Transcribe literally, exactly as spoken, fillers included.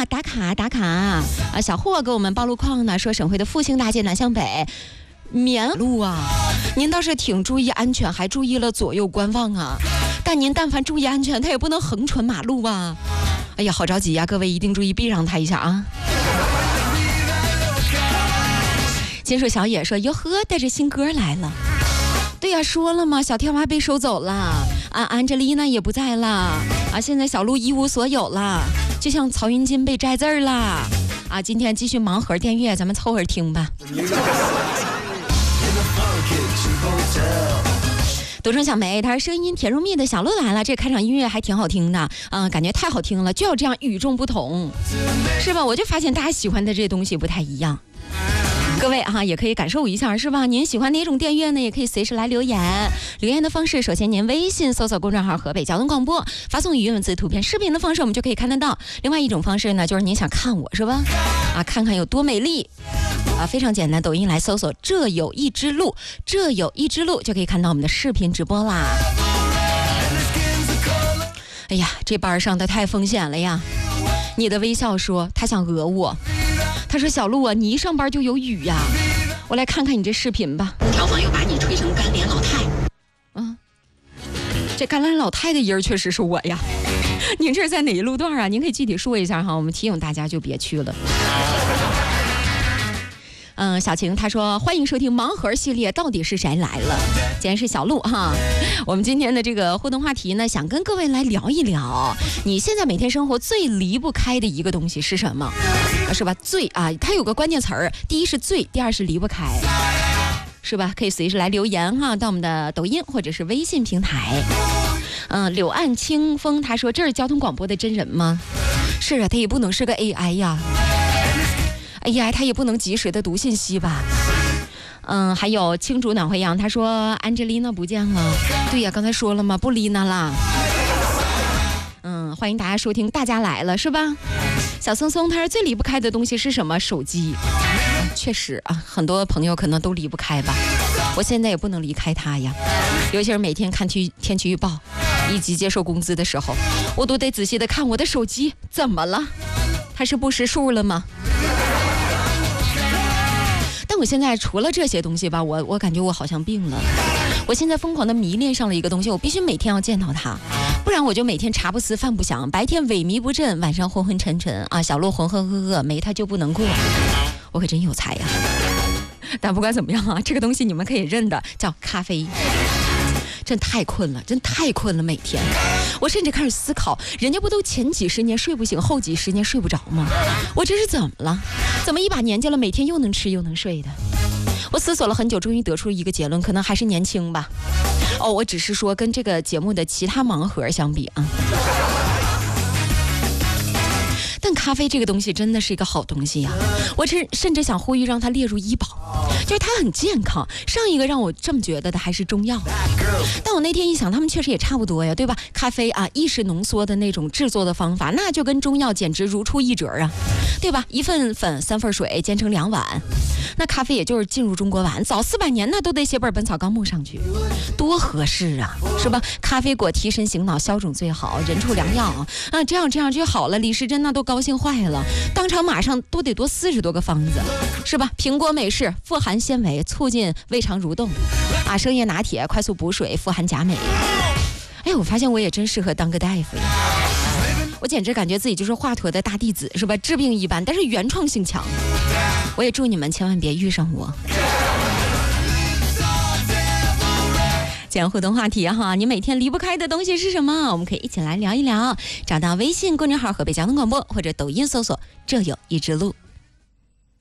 啊，打卡打卡啊！小霍给我们报路况呢，说省会的复兴大街南向北免路啊，您倒是挺注意安全，还注意了左右观望啊。但您但凡注意安全，他也不能横穿马路啊。哎呀，好着急呀、啊！各位一定注意避让他一下啊。金属小野说：“哟呵，带着新歌来了。”对呀、啊，说了嘛，小天娃被收走了，啊，安吉丽娜也不在了啊，现在小鹿一无所有了，就像曹云金被摘字儿了啊。今天继续盲盒电乐，咱们凑合听吧。独生小梅，她说声音甜如蜜的小鹿来了，这开场音乐还挺好听的啊、呃，感觉太好听了，就要这样与众不同，是吧？我就发现大家喜欢的这东西不太一样。各位哈、啊，也可以感受一下，是吧？您喜欢哪种电乐呢？也可以随时来留言。留言的方式，首先您微信搜索公众号河北交通广播，发送语音文字、图片、视频的方式，我们就可以看得到。另外一种方式呢，就是您想看我，是吧？啊，看看有多美丽啊，非常简单，抖音来搜索这有一之路，这有一之路就可以看到我们的视频直播啦。哎呀，这班上的太风险了呀！你的微笑说他想讹我。他说：“小鹿啊，你一上班就有雨呀，我来看看你这视频吧。” 调房又把你吹成干脸老太。 嗯，这干脸老太的音儿确实是我呀。您这是在哪一路段啊？您可以具体说一下哈，我们提醒大家就别去了。嗯，小晴她说欢迎收听盲盒系列，到底是谁来了？今天是小鹿哈。我们今天的这个互动话题呢，想跟各位来聊一聊，你现在每天生活最离不开的一个东西是什么？是吧？最啊，它有个关键词儿，第一是最，第二是离不开，是吧？可以随时来留言哈，到我们的抖音或者是微信平台。嗯，柳岸清风他说这是交通广播的真人吗？是啊，他也不能是个 A I 呀。A I 它也不能及时的读信息吧。嗯，还有青竹暖回阳，他说安吉丽娜不见了。对呀，刚才说了吗？不丽娜啦。嗯，欢迎大家收听大家来了，是吧？小松松他说最离不开的东西是什么？手机。嗯、确实啊，很多朋友可能都离不开吧。我现在也不能离开它呀，尤其是每天看天天气预报以及接受工资的时候，我都得仔细的看我的手机怎么了，它是不识数了吗？但我现在除了这些东西吧，我我感觉我好像病了。我现在疯狂的迷恋上了一个东西，我必须每天要见到它，不然我就每天茶不思饭不想，白天萎靡不振，晚上昏昏沉沉啊，小鹿浑浑噩噩，没它就不能过。我可真有才呀！但不管怎么样啊，这个东西你们可以认的，叫咖啡。真太困了，真太困了，每天我甚至开始思考，人家不都前几十年睡不醒，后几十年睡不着吗？我这是怎么了？怎么一把年纪了，每天又能吃又能睡的？我思索了很久，终于得出一个结论，可能还是年轻吧。哦，我只是说跟这个节目的其他盲盒相比啊。但咖啡这个东西真的是一个好东西呀、啊，我甚甚至想呼吁让它列入医保，就是它很健康。上一个让我这么觉得的还是中药，但我那天一想，他们确实也差不多呀，对吧？咖啡啊，意式浓缩的那种制作的方法，那就跟中药简直如出一辙啊，对吧？一份粉三份水煎成两碗，那咖啡也就是进入中国碗，早四百年那都得写本《本草纲目》上去，多合适啊，是吧？咖啡果提神醒脑，消肿最好，人畜良药啊，这样这样就好了。李时珍那都高兴坏了，当场马上都得多四十多个方子，是吧？苹果美式富含纤维，促进胃肠蠕动啊；生叶拿铁快速补水，富含钾镁。哎，我发现我也真适合当个大夫呀！我简直感觉自己就是华佗的大弟子，是吧？治病一般，但是原创性强。我也祝你们千万别遇上我。讲互动话题哈，你每天离不开的东西是什么？我们可以一起来聊一聊。找到微信公众号河北交通广播，或者抖音搜索这有一之路。